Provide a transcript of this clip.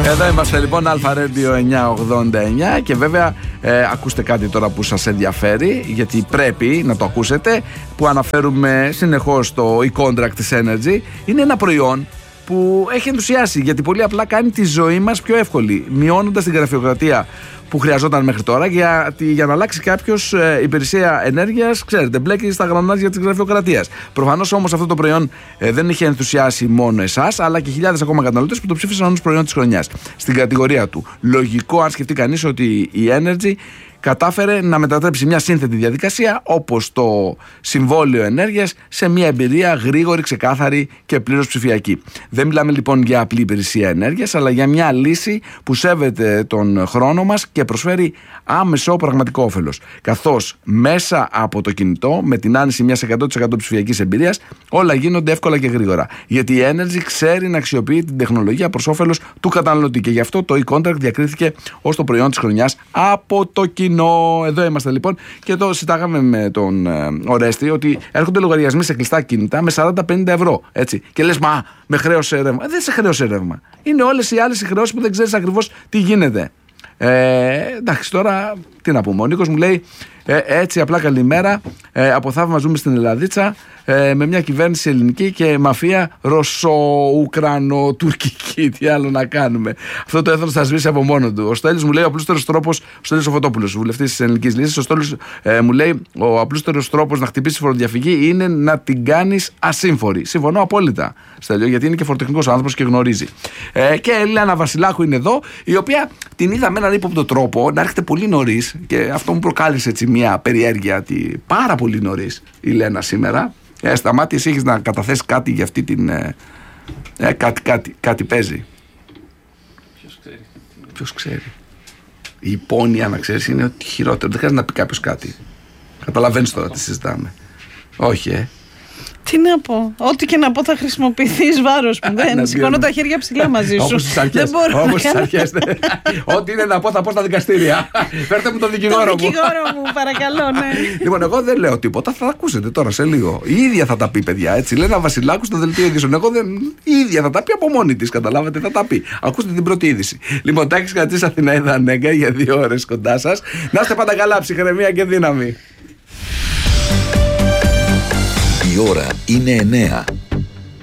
Εδώ είμαστε λοιπόν, Αλφα Radio 989 και βέβαια ακούστε κάτι τώρα που σας ενδιαφέρει, γιατί πρέπει να το ακούσετε, που αναφέρουμε συνεχώς το e-contract της Energy. Είναι ένα προϊόν που έχει ενθουσιάσει, γιατί πολύ απλά κάνει τη ζωή μας πιο εύκολη, μειώνοντας την γραφειοκρατία που χρειαζόταν μέχρι τώρα, γιατί για να αλλάξει κάποιος υπηρεσία ενέργειας, ξέρετε, μπλέκει στα γρανάζια της γραφειοκρατίας. Προφανώς όμως αυτό το προϊόν δεν είχε ενθουσιάσει μόνο εσάς, αλλά και χιλιάδες ακόμα καταναλωτές που το ψήφισαν ως προϊόν της χρονιάς στην κατηγορία του. Λογικό, αν σκεφτεί κανείς ότι η Energy κατάφερε να μετατρέψει μια σύνθετη διαδικασία όπως το συμβόλαιο ενέργειας σε μια εμπειρία γρήγορη, ξεκάθαρη και πλήρως ψηφιακή. Δεν μιλάμε λοιπόν για απλή υπηρεσία ενέργειας, αλλά για μια λύση που σέβεται τον χρόνο μας και προσφέρει άμεσο πραγματικό όφελος. Καθώς μέσα από το κινητό, με την άνεση μιας 100% ψηφιακής εμπειρίας, όλα γίνονται εύκολα και γρήγορα. Γιατί η Energy ξέρει να αξιοποιεί την τεχνολογία προς όφελος του καταναλωτή και γι' αυτό το e-contract διακρίθηκε ως το προϊόν της χρονιάς από το κοινό. Εδώ είμαστε λοιπόν και εδώ συζητάγαμε με τον Ορέστη ότι έρχονται λογαριασμοί σε κλειστά κινητά με 40-50 ευρώ. Έτσι. Και λες, μα με χρέωσε ρεύμα. Δεν σε χρέωσε ρεύμα. Είναι όλες οι άλλες οι χρεώσεις που δεν ξέρεις ακριβώς τι γίνεται. Εντάξει, τώρα τι να πούμε. Ο Νίκος μου λέει έτσι απλά καλημέρα. Από θαύμα ζούμε στην Ελλαδίτσα με μια κυβέρνηση ελληνική και μαφία ρωσο-ουκρανο-τουρκική. Τι άλλο να κάνουμε. Αυτό το έθνος θα σβήσει από μόνο του. Ο Στέλιος μου λέει ο απλούστερος τρόπος, ο Στέλιος ο Φωτόπουλος, βουλευτής της Ελληνικής Λύσης, ο Στέλιος μου λέει ο απλούστερος τρόπος να χτυπήσει φοροδιαφυγή είναι να την κάνεις ασύμφορη. Συμφωνώ απόλυτα, Στέλιο, γιατί είναι και φοροτεχνικός άνθρωπος και γνωρίζει. Και η Έλενα Βασιλάκου είναι εδώ, η οποία την είδα με έναν ύποπτο τρόπο να έρχεται πολύ νωρίς και αυτό μου προκάλεσε έτσι μια περιέργεια. Πάρα πολύ νωρίς η Λένα σήμερα. Σταμάτη, εσύ έχεις να καταθέσεις κάτι για αυτή την. Κάτι παίζει. Ποιος ξέρει. Η υπόνοια, να ξέρεις, είναι ότι χειρότερο. Δεν χρειάζεται να πει κάποιος κάτι. Καταλαβαίνεις τώρα τι συζητάμε. Όχι, Τι να πω. Ό,τι και να πω θα χρησιμοποιηθεί βάρος μου. Δεν σηκώνω τα χέρια ψηλά μαζί σου. Όπως στις αρχές. Ό,τι είναι να πω θα πω στα δικαστήρια. Φέρτε μου τον δικηγόρο μου. Τον δικηγόρο μου, παρακαλώ, ναι. Λοιπόν, εγώ δεν λέω τίποτα. Θα τα ακούσετε τώρα σε λίγο. Η ίδια θα τα πει, παιδιά. Έτσι. Λένα Βασιλάκου στο δελτίο ειδήσεων. Εγώ δεν. Η ίδια θα τα πει από μόνη της. Καταλάβατε, θα τα πει. Ακούστε την πρώτη είδηση. Λοιπόν, Τάκης Κατσής, Αθηναίδα Ανέγκα για 2 ώρες κοντά σας. Να είστε πάντα καλά, ψυχραιμία και δύναμη. Η ώρα είναι 9.